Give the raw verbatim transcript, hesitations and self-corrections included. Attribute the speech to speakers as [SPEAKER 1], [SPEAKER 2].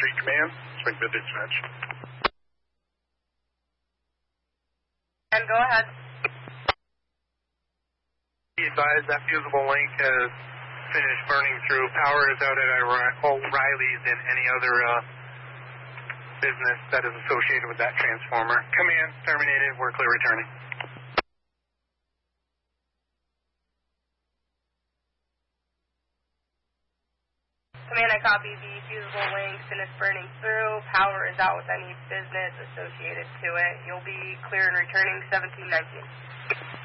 [SPEAKER 1] Street Command. Swing mid dispatch.
[SPEAKER 2] And go ahead.
[SPEAKER 1] Be advised that fusible link has finished burning through. Power is out at O'Reilly's and any other uh, business that is associated with that transformer. Command terminated. We're clear returning.
[SPEAKER 2] Command, I copy the fusible link, finished burning through. Power is out with any business associated to it. You'll be clear and returning seventeen nineteen.